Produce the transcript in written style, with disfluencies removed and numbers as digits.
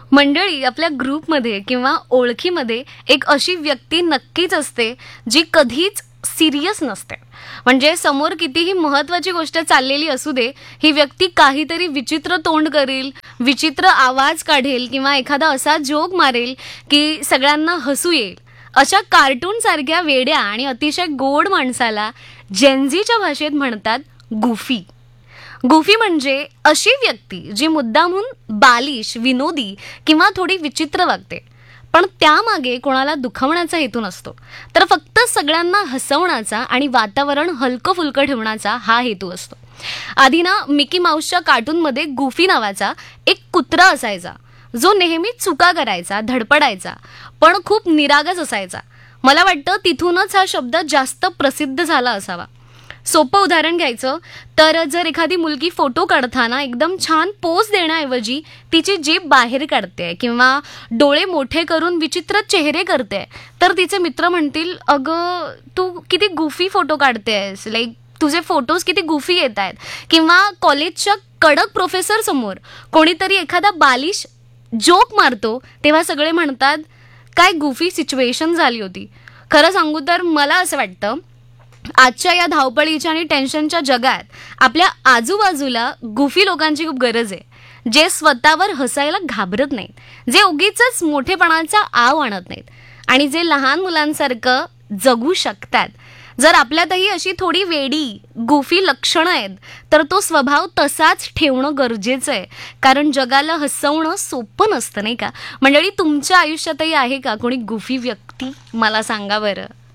मंडळी, आपल्या ग्रुपमध्ये किंवा ओळखीमध्ये एक अशी व्यक्ती नक्कीच असते जी कधीच सिरियस नसते. म्हणजे समोर कितीही महत्वाची गोष्ट चाललेली असू दे, ही व्यक्ती काहीतरी विचित्र तोंड करेल, विचित्र आवाज काढेल किंवा एखादा असा जोक मारेल की सगळ्यांना हसू येईल. अशा कार्टून सारख्या वेड्या आणि अतिशय गोड माणसाला जेनझीच्या भाषेत म्हणतात गुफी. गुफी म्हणजे अशी व्यक्ती जी मुद्दामहून बालिश, विनोदी किंवा थोडी विचित्र वागते, पण त्यामागे कोणाला दुखवण्याचा हेतू नसतो, तर फक्त सगळ्यांना हसवण्याचा आणि वातावरण हलकं फुलकं ठेवण्याचा हा हेतू असतो. आधी ना मिकी माऊसच्या कार्टूनमध्ये गुफी नावाचा एक कुत्रा असायचा, जो नेहमी चुका करायचा, धडपडायचा, पण खूप निरागस असायचा. मला वाटतं तिथूनच हा शब्द जास्त प्रसिद्ध झाला असावा. सोपं उदाहरण घ्यायचं तर जर एखादी मुलगी फोटो काढताना एकदम छान पोज देण्याऐवजी तिची जीभ बाहेर काढते किंवा डोळे मोठे करून विचित्र चेहरे करते, तर तिचे मित्र म्हणतील, अगं तू किती गुफी फोटो काढतेस, लाईक तुझे फोटोज किती गुफी येत आहेत. किंवा कॉलेजच्या कडक प्रोफेसर समोर कोणीतरी एखादा बालिश जोक मारतो तेव्हा सगळे म्हणतात, काय गुफी सिच्युएशन झाली होती. खरं सांगू तर मला असं वाटतं, आजच्या या धावपळीच्या आणि टेन्शनच्या जगात आपल्या आजूबाजूला गुफी लोकांची खूप गरज आहे, जे स्वतःवर हसायला घाबरत नाहीत, जे उगीचच मोठेपणाचा आव आणत नाहीत आणि जे लहान मुलांसारखं जगू शकतात. जर आपल्यातही अशी थोडी वेडी गुफी लक्षणं आहेत, तर तो स्वभाव तसाच ठेवणं गरजेचं आहे, कारण जगाला हसवणं सोपं नसतं, नाही का? मंडळी, तुमच्या आयुष्यातही आहे का कोणी गुफी व्यक्ती? मला सांगा बरं.